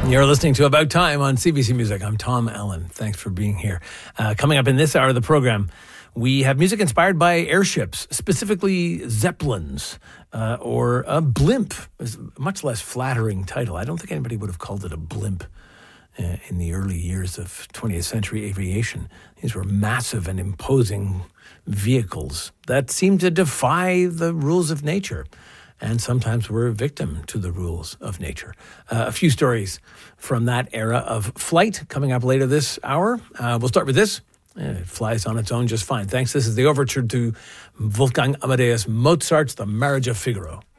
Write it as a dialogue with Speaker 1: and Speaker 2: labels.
Speaker 1: You're listening to About Time on CBC Music. I'm Tom Allen. Thanks for being here. Coming up in this hour of the program, we have music inspired by airships, specifically Zeppelins, or a blimp. It's a much less flattering title. I don't think anybody would have called it a blimp in the early years of 20th century aviation. These were massive and imposing vehicles that seemed to defy the rules of nature, and sometimes were a victim to the rules of nature. A few stories from that era of flight coming up later this hour. We'll start with this. It flies on its own just fine. Thanks. This is the overture to Wolfgang Amadeus Mozart's The Marriage of Figaro.